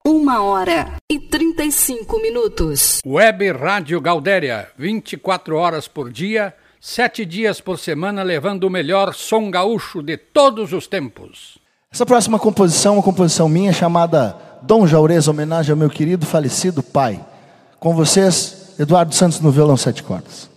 1h35. Web Rádio Gaudéria, 24 horas por dia, 7 dias por semana, levando o melhor som gaúcho de todos os tempos. Essa próxima composição é uma composição minha chamada Dom Jaurês, homenagem ao meu querido falecido pai. Com vocês, Eduardo Santos no violão 7 cordas.